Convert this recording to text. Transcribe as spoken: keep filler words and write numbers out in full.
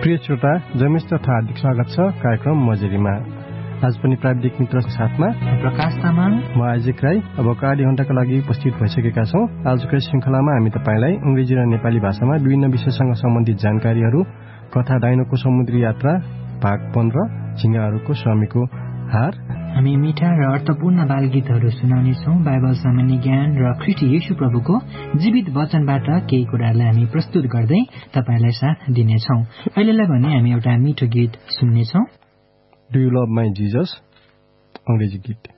प्रिय श्रोता, जमेश तथा हार्दिक स्वागत छ कार्यक्रम मजेरीमा। आज पनि प्राविधिक मित्रको साथमा प्रकाश तामाङ, म आइजेक राई अब आधी घण्टाका लागि उपस्थित भइसकेका छौं। आजको श्रृंखलामा हामी तपाईलाई अंग्रेजी र नेपाली भाषामा विभिन्न विषयसँग सम्बन्धित जानकारीहरू, कथा डाइनोको समुद्री यात्रा भाग पन्ध्र, झिंगाहरूको स्वामीको हार, हामी मिठा र अर्थपूर्ण बालगीतहरू सुनाउनेछौँ। बाइबल सामान्य ज्ञान र ख्रीष्ट येशू प्रभुको जीवित वचनबाट केही कुराहरूलाई हामी प्रस्तुत गर्दै तपाईलाई साथ दिनेछौँ। अहिलेलाई भने हामी एउटा मिठो गीत सुन्नेछौँ। Do you love my Jesus, अंग्रेजी गीत।